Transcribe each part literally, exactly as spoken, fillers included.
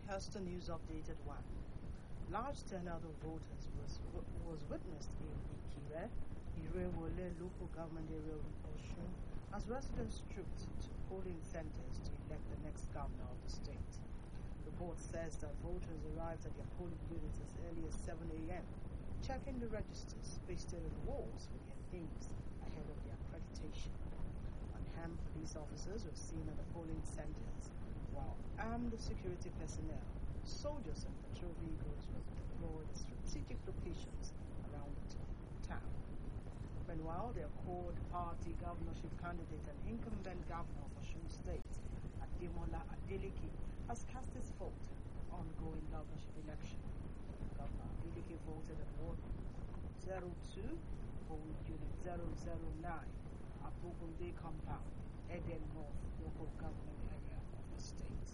Here's the news updated one. Large turnout of voters was was witnessed in Ikire, Irewole local government area of Osun, as residents trooped to polling centers to elect the next governor of the state. Report says that voters arrived at their polling units as early as seven a.m., checking the registers pasted on the walls with their names ahead of their accreditation. Unarmed police officers were seen at the polling centers, while armed security personnel, soldiers and patrol vehicles were deployed at strategic locations around the t- town. Meanwhile, their core party governorship candidate and incumbent governor of Osun State, Ademola Adeleke, has cast his vote on ongoing governorship election. Governor Adeleke voted at Ward zero two, polling unit zero zero nine, Abogunde compound, Eden North local government area of the state.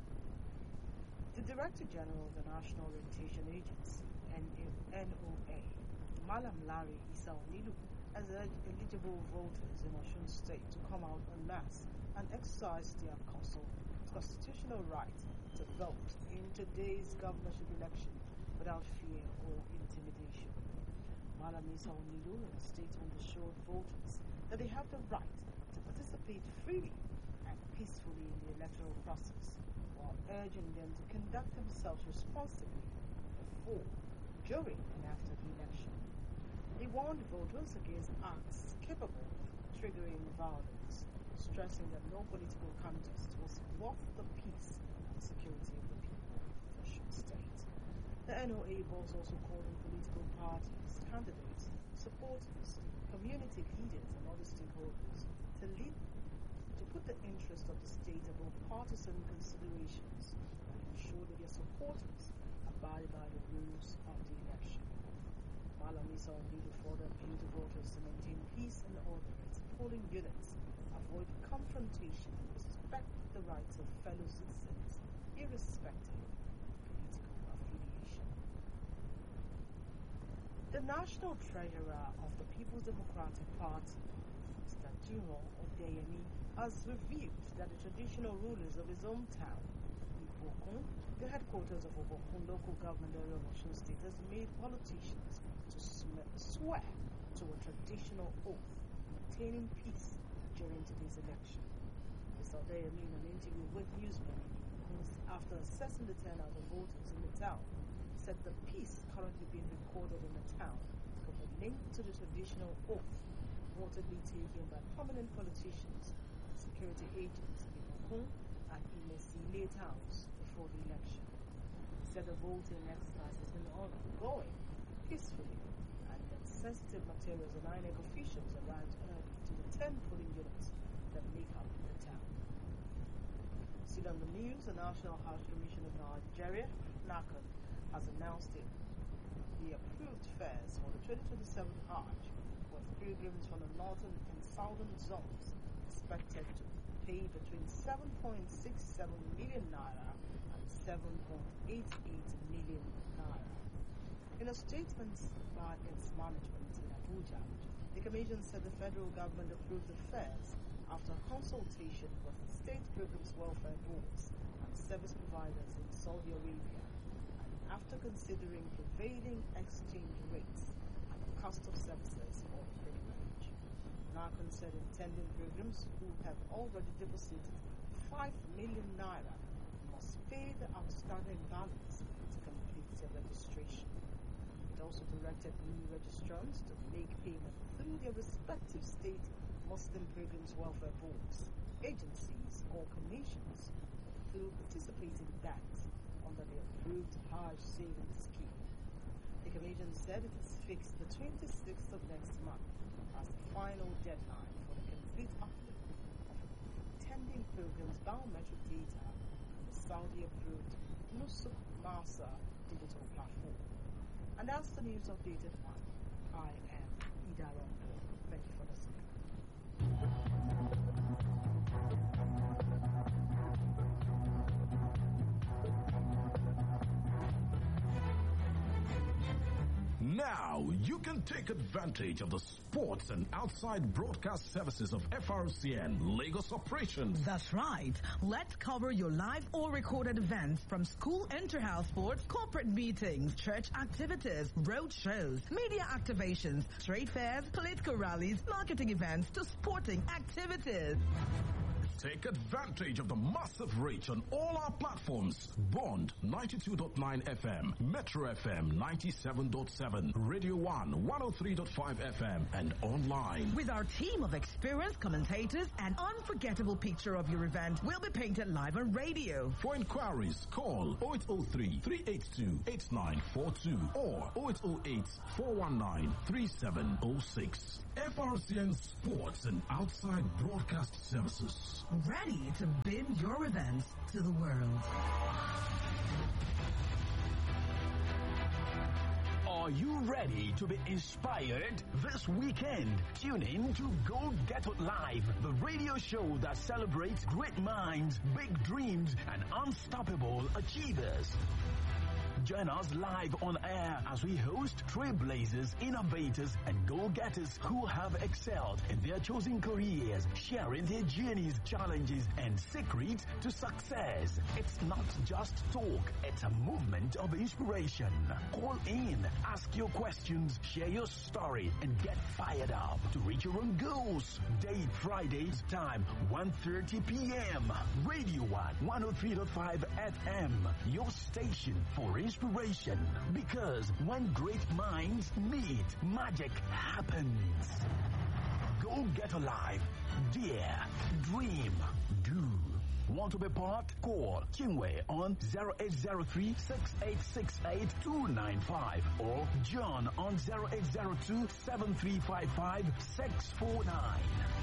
The Director General of the National Orientation Agency, N O A, Malam Larry Issa Onilu, has urged eligible voters in Osun State to come out en masse and exercise their constitutional right to vote in today's governorship election without fear or intimidation. Malam Issa Onilu in a statement assured voters that they have the right to participate freely and peacefully in the electoral process, while urging them to conduct themselves responsibly before, during, and after the election. He warned voters against acts capable of triggering violence, stressing that no political contest was worth the peace and security of the people of Osun State. The N O A was also called on political parties, candidates, supporters, community leaders, and other stakeholders to lead to put the interest of the state above partisan considerations and ensure that their supporters abide by the rules of the election. Malam Issa Onilu further appealed to voters to maintain peace and order at polling units, avoid confrontation, and respect the rights of fellow citizens, irrespective of political affiliation. The National Treasurer of the People's Democratic Party, Mister Jimo Odeyemi, has revealed that the traditional rulers of his hometown, Ibokun, the headquarters of Obokun local government area of Osun State, has made politicians to sm- swear to a traditional oath maintaining peace during today's election. Mister Odeyemi, in an interview with newsmen in Ibokun after assessing the turnout of voters in the town, said the peace currently being recorded in the town could be linked to the traditional oath reportedly taken by prominent politicians and security agents in Ibokun and Imesile towns before the election. He said the voting exercise has been ongoing peacefully and that sensitive materials and I N E C officials arrived early to the ten polling units that make up the town. Still on the news, the National Hajj Commission of Nigeria, NACON, has announced it. The approved fares for the twenty twenty-seven Hajj, with pilgrims from the northern and southern zones expected to pay between seven point six seven million naira and seven point eight eight million naira. In a statement by its management in Abuja, the Commission said the federal government approved the fares after consultation with state pilgrims welfare boards and service providers in Saudi Arabia, and after considering prevailing exchange rates and the cost of services for the pilgrimage. NACON said intending pilgrims who have already deposited five million naira must pay the outstanding balance to complete their registration. It also directed new registrants to make payment through their respective state Muslim Pilgrims Welfare Boards, agencies, or commissions, or through participating banks under the approved Hajj savings scheme. The Commission said it has fixed the twenty-sixth of next month as the final deadline for the complete upload of intending pilgrims' biometric data on the Saudi-approved Nusuk Masa digital platform. And that's the news updated one. I am Ida Rondo. Thank you for listening. Now, you can take advantage of the sports and outside broadcast services of F R C N Lagos operations. That's right. Let's cover your live or recorded events from school inter-house sports, corporate meetings, church activities, road shows, media activations, trade fairs, political rallies, marketing events to sporting activities. Take advantage of the massive reach on all our platforms. Bond ninety-two point nine F M, Metro F M ninety-seven point seven, Radio one one oh three point five F M, and online. With our team of experienced commentators, an unforgettable picture of your event will be painted live on radio. For inquiries, call oh eight oh three, three eight two, eight nine four two or oh eight oh eight, four one nine, three seven oh six. F R C N Sports and Outside Broadcast Services. Ready to beam your events to the world. Are you ready to be inspired this weekend? Tune in to Go Get It Live, the radio show that celebrates great minds, big dreams, and unstoppable achievers. Join us live on air as we host trailblazers, innovators, and go-getters who have excelled in their chosen careers, sharing their journeys, challenges, and secrets to success. It's not just talk, it's a movement of inspiration. Call in, ask your questions, share your story, and get fired up to reach your own goals. Date Fridays, time one thirty p.m. Radio one, one oh three point five F M, your station for inspiration, because when great minds meet, magic happens. Go get alive. Dare. Dream. Do. Want to be part? Call Chinwe on zero eight zero three, six eight six eight, two nine five or John on zero eight zero two, seven three five five, six four nine.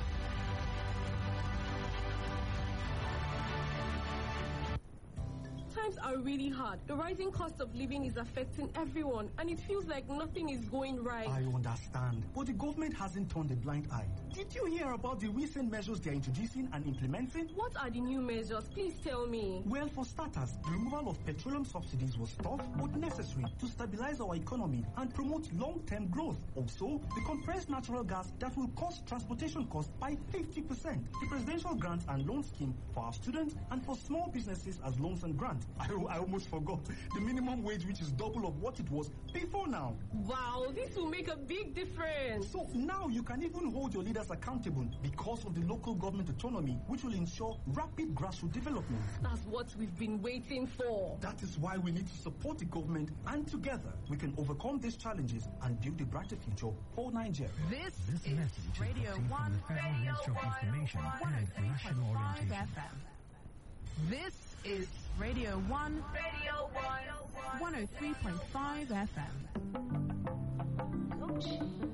Times are really hard. The rising cost of living is affecting everyone, and it feels like nothing is going right. I understand, but the government hasn't turned a blind eye. Did you hear about the recent measures they're introducing and implementing? What are the new measures? Please tell me. Well, for starters, the removal of petroleum subsidies was tough but necessary to stabilize our economy and promote long-term growth. Also, the compressed natural gas that will cost transportation costs by fifty percent. The presidential grant and loan scheme for our students and for small businesses as loans and grants. I, I almost forgot. The minimum wage, which is double of what it was before now. Wow, this will make a big difference. So now you can even hold your leaders accountable because of the local government autonomy, which will ensure rapid grassroots development. That's what we've been waiting for. That is why we need to support the government, and together we can overcome these challenges and build a brighter future for Nigeria. This, this is message Radio is one, from the Federal Ministry of Information and National Orientation. F M. This is Radio one, Radio one, one oh three point five F M.